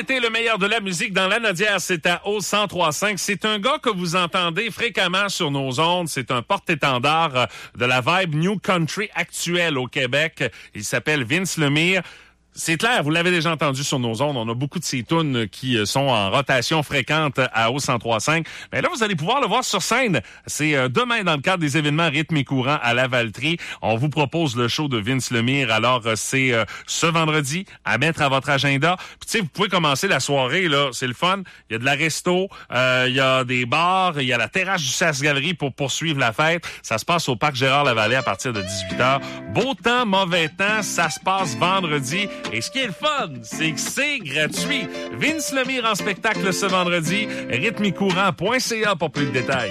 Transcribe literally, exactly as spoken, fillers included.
l'été, le meilleur de la musique dans la Nodière, c'est à O cent trois virgule cinq. C'est un gars que vous entendez fréquemment sur nos ondes. C'est un porte-étendard de la vibe New Country actuelle au Québec. Il s'appelle Vince Lemire. C'est clair, vous l'avez déjà entendu sur nos ondes. On a beaucoup de ces tunes qui sont en rotation fréquente à O cent trois virgule cinq. Mais là, vous allez pouvoir le voir sur scène. C'est euh, demain dans le cadre des événements Rythme et Courant à Lavaltrie. On vous propose le show de Vince Lemire. Alors, euh, c'est euh, ce vendredi à mettre à votre agenda. Puis, tu sais, vous pouvez commencer la soirée, là. C'est le fun. Il y a de la resto, euh, il y a des bars, il y a la terrasse du Chasse-Galerie pour poursuivre la fête. Ça se passe au Parc Gérard-Lavallée à partir de dix-huit heures. Beau temps, mauvais temps, ça se passe vendredi. Et ce qui est le fun, c'est que c'est gratuit. Vince Lemire en spectacle ce vendredi. rythme et courant point c a pour plus de détails.